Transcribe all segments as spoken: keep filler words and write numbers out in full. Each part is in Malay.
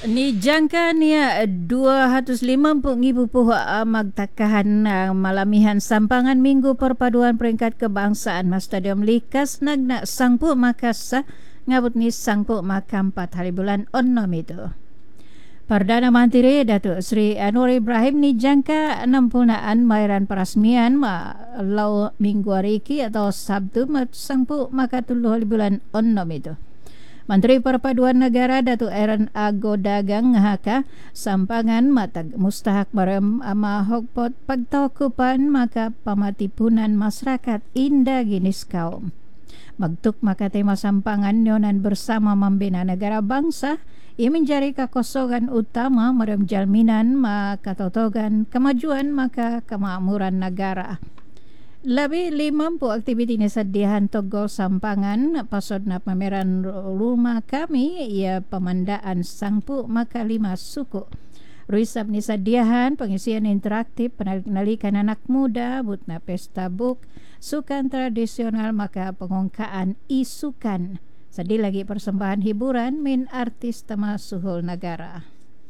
Ni jangka nia dua ratus lima puluh ribu puhak magtakahan uh, malamihan sampangan minggu perpaduan peringkat kebangsaan mas Stadium Likas nagna sangpu makasa ngabut ni sangpu makampat hari bulan onnom itu. Perdana Menteri Datuk Seri Anwar Ibrahim ni jangka enam puluhan mairan perasmian ma lau minggu hari ki atau Sabtu sangpu makatuluh hari bulan onnom itu. Menteri Perpaduan Negara Datuk Aaron Ago Dagang ngahaka sampangan matag mustahak barem ama hokpot pagtakupan maka pamatipunan masyarakat indah ginis kaum. Magtuk maka tema sampangan nyonan bersama membina negara bangsa ia menjadi kekosongan utama merem jalminan maka totogan kemajuan maka kemakmuran negara. Lebih lima puluh aktiviti ni sediahan togol sampangan pasod na pameran rumah kami ia pemandaan sangpu maka lima suku. Ruisap ni sediahan pengisian interaktif penalikan anak muda butna pesta buk sukan tradisional maka pengongkaan isukan. Sedih lagi persembahan hiburan min artis temasuhul negara.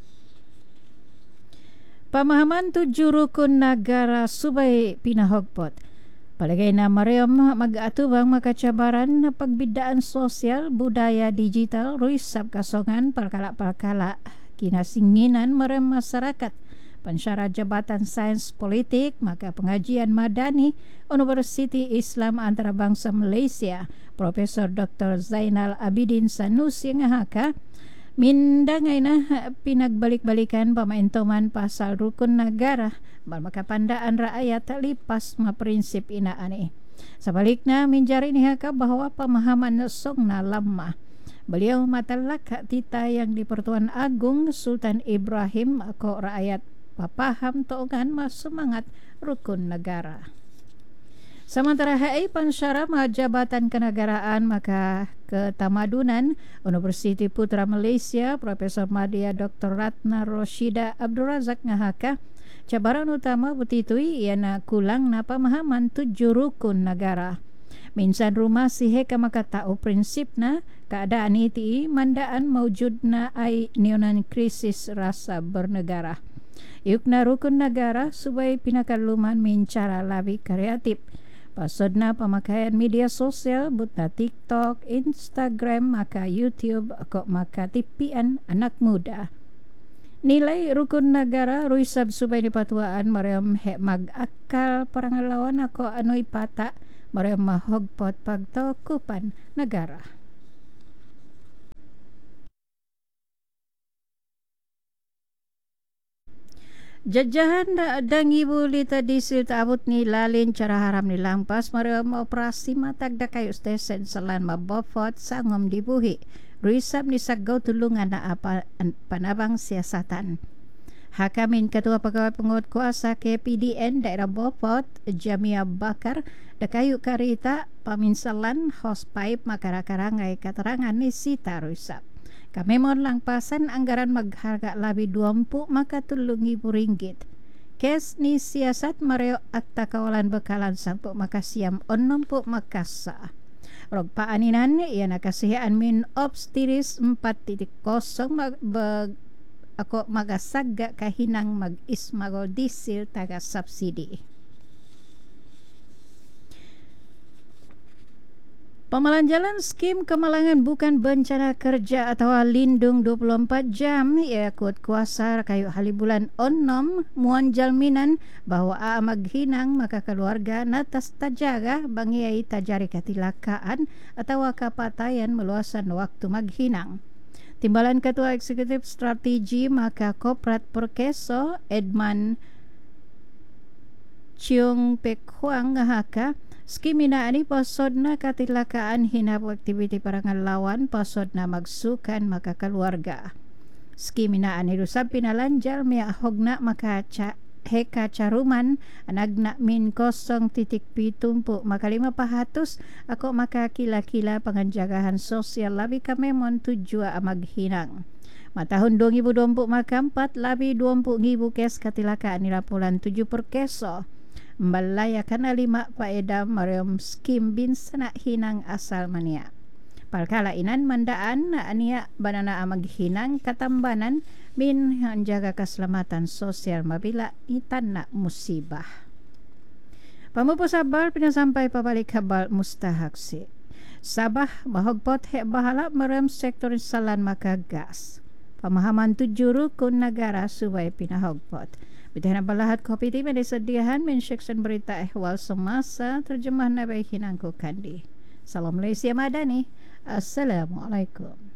Pemahaman tujuh rukun negara subai pinahogpot. Palagay na Mariam mag-atubang makacabaran na pagbidaan sosial, budaya digital, ruisap kasongan, palkala-palkala, kinasinginan merem masyarakat, pensyarah Jabatan Sains Politik, maka pengajian madani, Universiti Islam Antarabangsa Malaysia, Profesor Doktor Zainal Abidin Sanusi ngahaka, mindangay na pinagbalik-balikan pamaintuman pasal rukun negara bal makapandaan rakyat lipas maprinsip inaani. Sebaliknya menjari nihaka bahwa pemahaman song na lemah. Beliau matalak tita yang di Pertuan Agung Sultan Ibrahim ako rakyat papaham toongan mas semangat rukun negara. Sementara hai pensyarah Jabatan Kenegaraan maka Ketamadunan Universiti Putra Malaysia Profesor Madya Doktor Ratna Roshida Abdul Razak ngahaka cabaran utama betitui iana kulang na pemahaman tujuh rukun negara. Minsan rumah sihe ka makatao prinsip na keadaan iti mandaan maujudna ay nionan krisis rasa bernegara. Yukna rukun negara subay pinakaluman mincara labi kreatif. Pasod na pemakaian media sosial butna TikTok, Instagram, maka YouTube, kok maka tipian anak muda. Nilai rukun negara ruisab subay dipatuaan mariam he mag-akal parangalawan ako ano'y pata mariam mahogpot pagtokupan negara. Jajahan dang ibu lita disil taabot ni lalin cara haram ni lampas mariam operasi matag da kayo stesen salan mabofot sangom dibuhi. Ruisab ni sagaw tulungan na apa panabang siasatan. Hakamin Ketua Pegawai Penguat Kuasa K P D N Daerah Beaufort Jamia Bakar dakayu karita paminsalan hosepipe makara-karangai katerangan ni Sita Ruisab. Kami mohon langpasan anggaran magharga labih dua puluh maka tulung ribu ringgit. Kes ni siasat mareo akta kawalan bekalan sampu maka siam onom pu makasa. Rog paaninan ia nakasihaan min obstiris empat titik kosong mag, be, ako magasaga kahinang mag-ismagol disil taga subsidi. Pemalanjalan skim kemalangan bukan bencana kerja atau lindung dua puluh empat jam ia kuat kuasa kayu halibulan onnom muan jalminan bahwa a maghinang maka keluarga natas tajaga bangiai tajari katilakaan atau kapatayan meluasan waktu maghinang. Timbalan Ketua Eksekutif Strategi maka Koprat Perkeso Edman Chiong Pekhuang ngahaka skim inaani pasod na katilakaan hinap aktiviti parangalawan pasod na magsukan maka keluarga. Skim inaani rusab pinalanjal mea hogna maka ca, heka caruman anagna min kosong titik pitumpu maka lima pahatus ako maka kila-kila pengenjagahan sosial labi kamemon tujua amaghinang. Matahun dua ribu dua puluh maka empat labi dua puluh ribu kes katilakaan nilapulan tujuh per keso. Mbalayakan lima paeda mariam skim bin sanak hinang asal mania. Palkalainan mandaan ania banana maghinang katambanan min menjaga keselamatan sosial mabila itanna musibah. Pamupo sabar pinasampai pabalik habal mustahaksi. Sabah mahogpot he bahala merem sektor salan maka gas. Pemahaman tujuh rukun negara subay pinahogpot. Bidana balahat kopi ti disediahan min section berita ehwal semasa terjemah nabai hinangku kandi. Salam Malaysia Madani. Assalamualaikum.